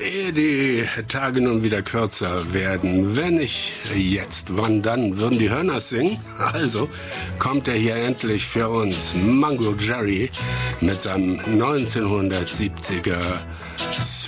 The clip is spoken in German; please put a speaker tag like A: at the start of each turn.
A: Ehe die Tage nun wieder kürzer werden, wenn nicht jetzt, wann dann, würden die Hörners singen? Also kommt er hier endlich für uns, Mungo Jerry, mit seinem 1970er